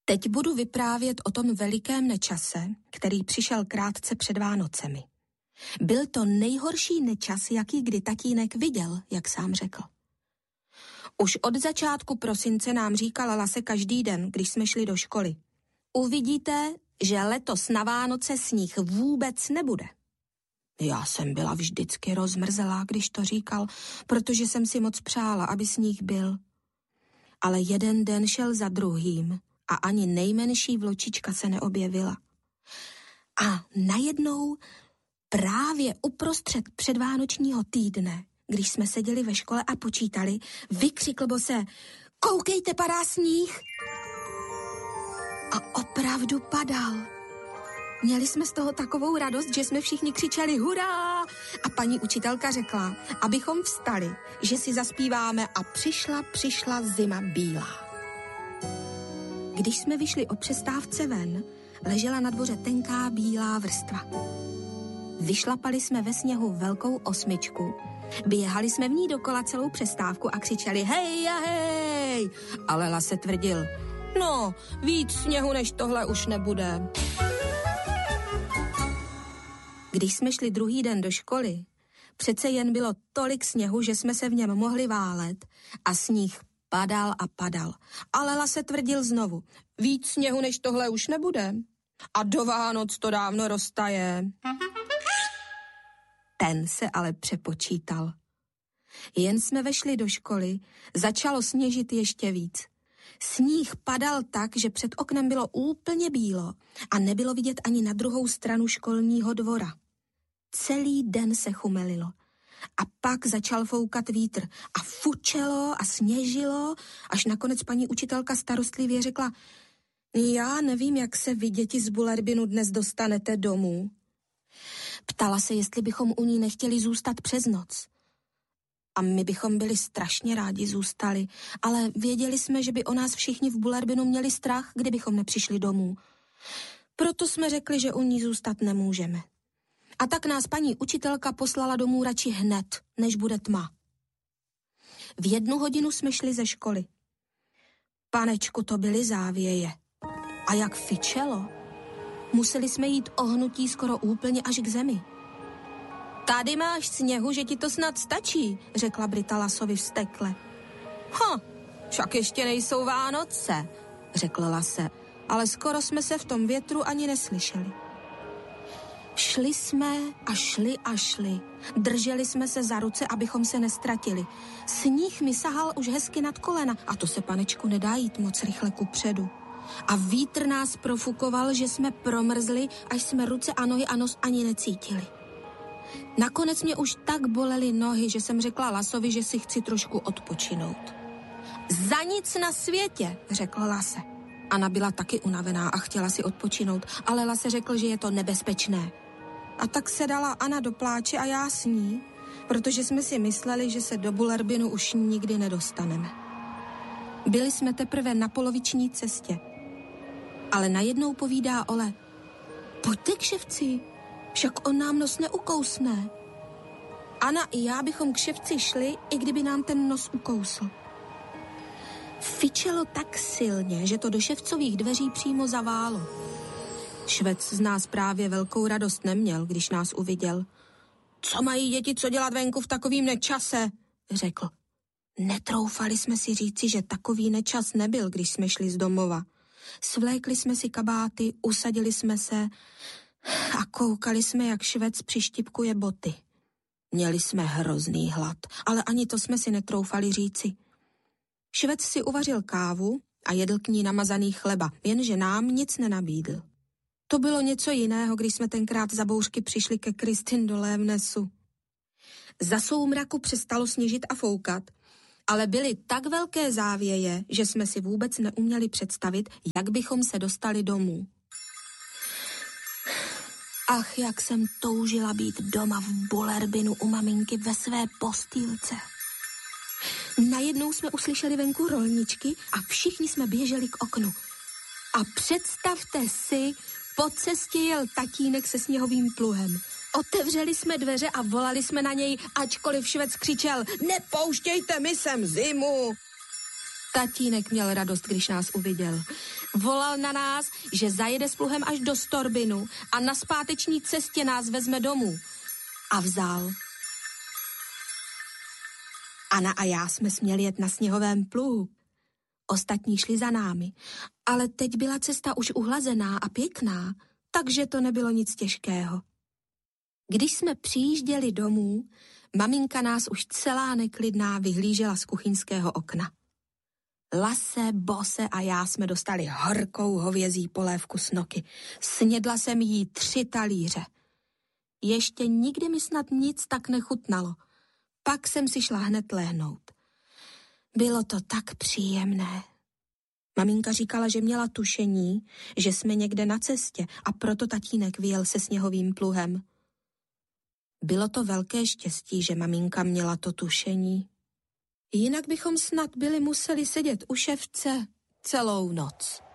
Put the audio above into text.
Teď budu vyprávět o tom velikém nečase, který přišel krátce před Vánocemi. Byl to nejhorší nečas, jaký kdy tatínek viděl, jak sám řekl. Už od začátku prosince nám říkala Lase každý den, když jsme šli do školy. Uvidíte, že letos na Vánoce sníh vůbec nebude. Já jsem byla vždycky rozmrzelá, když to říkal, protože jsem si moc přála, aby sníh byl. Ale jeden den šel za druhým a ani nejmenší vločička se neobjevila. A najednou právě uprostřed předvánočního týdne, když jsme seděli ve škole a počítali, vykřikl Bose: koukejte, padá sníh! A opravdu padal. Měli jsme z toho takovou radost, že jsme všichni křičeli hurá! A paní učitelka řekla, abychom vstali, že si zaspíváme a přišla zima bílá. Když jsme vyšli o přestávce ven, ležela na dvoře tenká bílá vrstva. Vyšlapali jsme ve sněhu velkou osmičku, běhali jsme v ní dokola celou přestávku a křičeli hej a hej! Ale Lase tvrdil, no, víc sněhu než tohle už nebude. Když jsme šli druhý den do školy, přece jen bylo tolik sněhu, že jsme se v něm mohli válet a sníh padal a padal. Ale Lase tvrdil znovu, víc sněhu než tohle už nebude. A do Vánoc to dávno roztaje. Ten se ale přepočítal. Jen jsme vešli do školy, začalo sněžit ještě víc. Sníh padal tak, že před oknem bylo úplně bílo a nebylo vidět ani na druhou stranu školního dvora. Celý den se chumelilo a pak začal foukat vítr a fučelo a sněžilo, až nakonec paní učitelka starostlivě řekla, já nevím, jak se vy, děti z Bullerbinu, dnes dostanete domů. Ptala se, jestli bychom u ní nechtěli zůstat přes noc. A my bychom byli strašně rádi zůstali, ale věděli jsme, že by o nás všichni v Bullerbinu měli strach, kdybychom nepřišli domů. Proto jsme řekli, že u ní zůstat nemůžeme. A tak nás paní učitelka poslala domů radši hned, než bude tma. V 1 hodinu jsme šli ze školy. Panečku, to byly závěje. A jak fičelo. Museli jsme jít ohnutí skoro úplně až k zemi. Tady máš sněhu, že ti to snad stačí, řekla Brita Lasovi vztekle. Však ještě nejsou Vánoce, řekl Lase, ale skoro jsme se v tom větru ani neslyšeli. Šli jsme a šli. Drželi jsme se za ruce, abychom se nestratili. Sníh mi sahal už hezky nad kolena a to se, panečku, nedá jít moc rychle kupředu. A vítr nás profukoval, že jsme promrzli, až jsme ruce a nohy a nos ani necítili. Nakonec mě už tak bolely nohy, že jsem řekla Lasovi, že si chci trošku odpočinout. Za nic na světě, řekl Lase. Anna byla taky unavená a chtěla si odpočinout, ale Lase řekl, že je to nebezpečné. A tak se dala Anna do pláče a já s ní, protože jsme si mysleli, že se do Bullerbinu už nikdy nedostaneme. Byli jsme teprve na poloviční cestě. Ale najednou povídá Ole, pojďte k ševci, však on nám nos neukousne. Anna i já bychom k ševci šli, i kdyby nám ten nos ukousl. Fičelo tak silně, že to do ševcových dveří přímo zaválo. Švec z nás právě velkou radost neměl, když nás uviděl. Co mají děti co dělat venku v takovým nečase, řekl. Netroufali jsme si říci, že takový nečas nebyl, když jsme šli z domova. Svlékli jsme si kabáty, usadili jsme se a koukali jsme, jak Švec přištipkuje boty. Měli jsme hrozný hlad, ale ani to jsme si netroufali říci. Švec si uvařil kávu a jedl k ní namazaný chleba, jenže nám nic nenabídl. To bylo něco jiného, když jsme tenkrát za bouřky přišli ke Kristin do Lévnesu. Za soumraku přestalo sněžit a foukat, ale byly tak velké závěje, že jsme si vůbec neuměli představit, jak bychom se dostali domů. Ach, jak jsem toužila být doma v Bullerbinu u maminky ve své postýlce. Najednou jsme uslyšeli venku rolničky a všichni jsme běželi k oknu. A představte si, po cestě jel tatínek se sněhovým pluhem. Otevřeli jsme dveře a volali jsme na něj, ačkoliv Švec křičel, nepouštějte mi sem zimu. Tatínek měl radost, když nás uviděl. Volal na nás, že zajede s pluhem až do Storbinu a na zpáteční cestě nás vezme domů. A vzal. Anna a já jsme směli jet na sněhovém pluhu. Ostatní šli za námi, ale teď byla cesta už uhlazená a pěkná, takže to nebylo nic těžkého. Když jsme přijížděli domů, maminka nás už celá neklidná vyhlížela z kuchyňského okna. Lase, Bose a já jsme dostali horkou hovězí polévku s noky. Snědla jsem jí 3 talíře. Ještě nikdy mi snad nic tak nechutnalo. Pak jsem si šla hned lehnout. Bylo to tak příjemné. Maminka říkala, že měla tušení, že jsme někde na cestě a proto tatínek vyjel se sněhovým pluhem. Bylo to velké štěstí, že maminka měla to tušení. Jinak bychom snad byli museli sedět u ševce celou noc.